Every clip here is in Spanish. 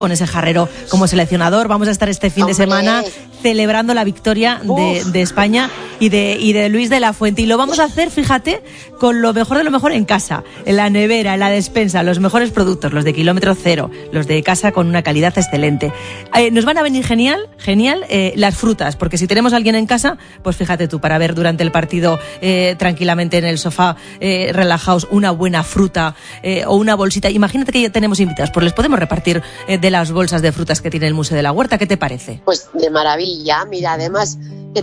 con ese jarrero como seleccionador. Vamos a estar este fin de semana celebrando la victoria de España y de Luis de la Fuente. Y lo vamos a hacer, fíjate, con lo mejor de lo mejor en casa, en la nevera, en la despensa, los mejores productos, los de kilómetro cero, los de casa con una calidad excelente. Nos van a venir genial las frutas, porque si tenemos a alguien en casa, pues fíjate tú, para ver durante el partido tranquilamente en el sofá, relajaos, una buena fruta o una bolsita. Imagínate que ya tenemos invitados, pues les podemos repartir de las bolsas de frutas que tiene el Museo de la Huerta. ¿Qué te parece? Pues de maravilla. Mira, además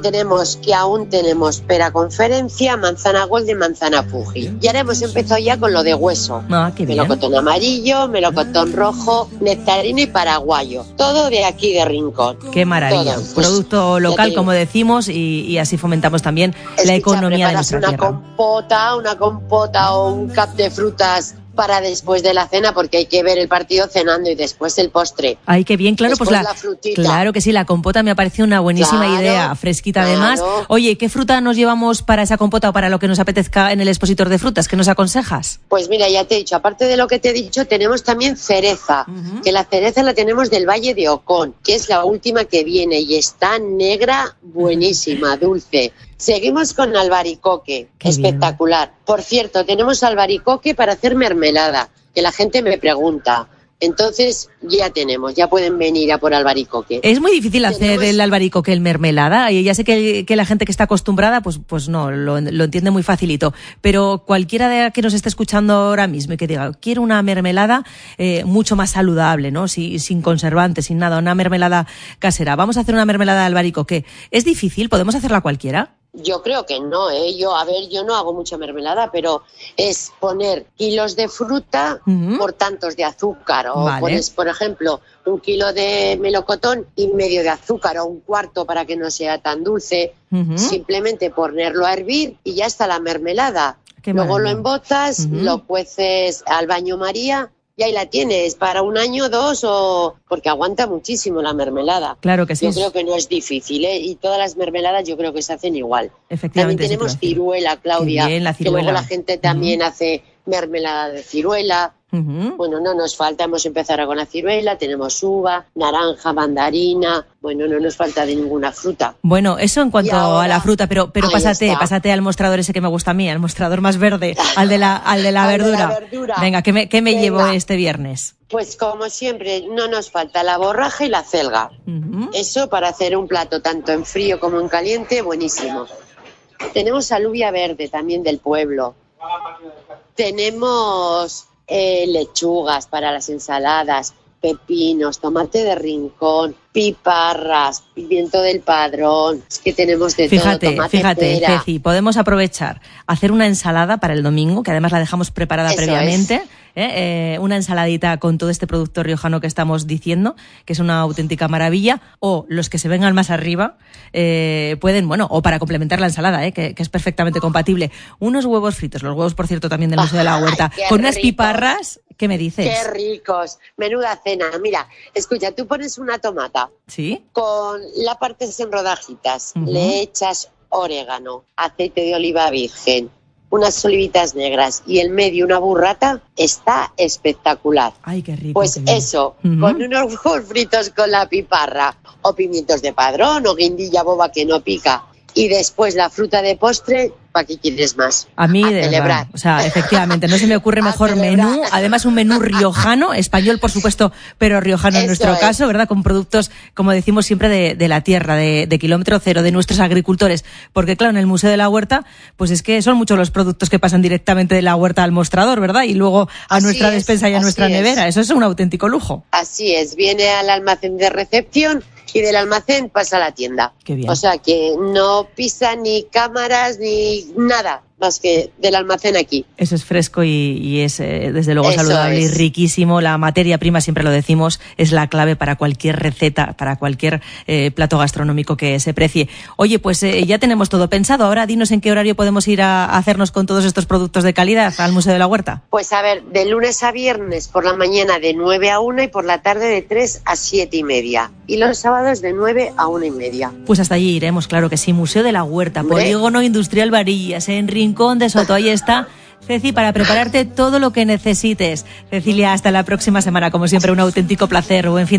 que aún tenemos pera conferencia, manzana gold y manzana Fuji. Y ahora hemos empezado ya con lo de hueso. Qué bien. Melocotón amarillo, melocotón rojo, nectarino y paraguayo. Todo de aquí de Rincón. Qué maravilla. Todo. Pues, producto local, como decimos, y así fomentamos también la economía de nuestra tierra. Una compota o un cap de frutas para después de la cena, porque hay que ver el partido cenando y después el postre. Ay, qué bien, claro, después pues la frutita. Claro que sí, la compota me ha parecido una buenísima idea, fresquita además. Oye, ¿qué fruta nos llevamos para esa compota o para lo que nos apetezca en el expositor de frutas? ¿Qué nos aconsejas? Pues mira, ya te he dicho, aparte de lo que te he dicho, tenemos también cereza, que la cereza la tenemos del Valle de Ocón, que es la última que viene y está negra, buenísima, dulce. Seguimos con albaricoque, espectacular. Bien. Por cierto, tenemos albaricoque para hacer mermelada, que la gente me pregunta. Entonces ya pueden venir a por albaricoque. Es muy difícil hacer el albaricoque en mermelada. Y ya sé que la gente que está acostumbrada, pues no, lo entiende muy facilito. Pero cualquiera que nos esté escuchando ahora mismo y que diga, quiero una mermelada mucho más saludable, ¿no? Sin conservantes, sin nada, una mermelada casera. Vamos a hacer una mermelada de albaricoque. ¿Es difícil? ¿Podemos hacerla cualquiera? Yo creo que no, yo no hago mucha mermelada, pero es poner kilos de fruta por tantos de azúcar, o pones, por ejemplo, 1 kilo de melocotón y medio de azúcar, o 1/4 para que no sea tan dulce, simplemente ponerlo a hervir y ya está la mermelada. Luego lo embotas, lo cueces al baño María, y ahí la tienes para 1 año, 2, porque aguanta muchísimo la mermelada. Claro que sí. Yo creo que no es difícil, y todas las mermeladas yo creo que se hacen igual. Efectivamente. También tenemos ciruela, Claudia, bien, la ciruela. Que luego la gente también hace mermelada de ciruela. Bueno, no nos falta, hemos empezado con la ciruela, tenemos uva, naranja, mandarina, no nos falta de ninguna fruta. Bueno, eso en cuanto a la fruta, pero pásate al mostrador ese que me gusta a mí, al mostrador más verde, al de la verdura. Venga, ¿qué me llevo este viernes? Pues como siempre, no nos falta la borraja y la celga. Eso para hacer un plato tanto en frío como en caliente, buenísimo. Tenemos alubia verde también del pueblo. Tenemos lechugas para las ensaladas, pepinos, tomate de rincón, piparras, pimiento del Padrón. Es que tenemos de todo. Fíjate, Ceci, podemos aprovechar, hacer una ensalada para el domingo, que además la dejamos preparada previamente. Una ensaladita con todo este producto riojano que estamos diciendo, que es una auténtica maravilla, o los que se vengan más arriba pueden, o para complementar la ensalada, que es perfectamente compatible, unos huevos fritos, los huevos, por cierto, también del Museo de la Huerta, con unas piparras. ¿Qué me dices? ¡Qué ricos! Menuda cena. Mira, escucha, tú pones una tomata. ¿Sí? Con la partes en rodajitas, le echas orégano, aceite de oliva virgen, unas olivitas negras y en medio una burrata, está espectacular. ¡Ay, qué rico! Pues eso, con unos huevos fritos con la piparra, o pimientos de Padrón, o guindilla boba que no pica, y después la fruta de postre, ¿para qué quieres más? A mí, de celebrar. Verdad. O sea, efectivamente, no se me ocurre mejor menú. Además, un menú riojano, español, por supuesto, pero riojano en nuestro caso, ¿verdad? Con productos, como decimos siempre, de la tierra, de kilómetro cero, de nuestros agricultores. Porque, claro, en el Museo de la Huerta, pues es que son muchos los productos que pasan directamente de la huerta al mostrador, ¿verdad? Y luego a nuestra despensa y a nuestra nevera. Eso es un auténtico lujo. Así es. Viene al almacén de recepción y del almacén pasa a la tienda. Qué bien. O sea que no pisa ni cámaras ni nada más que del almacén aquí. Eso es fresco y es desde luego saludable y riquísimo. La materia prima, siempre lo decimos, es la clave para cualquier receta, para cualquier plato gastronómico que se precie. Oye, pues ya tenemos todo pensado. Ahora dinos en qué horario podemos ir a hacernos con todos estos productos de calidad al Museo de la Huerta. Pues a ver, de lunes a viernes por la mañana de 9 a 1 y por la tarde de 3 a 7:30. Y los sábados de 9 a 1:30. Pues hasta allí iremos, claro que sí. Museo de la Huerta, Polígono Industrial Varillas, en Rincón de Soto. Ahí está Ceci, para prepararte todo lo que necesites. Cecilia, hasta la próxima semana. Como siempre, un auténtico placer. Buen fin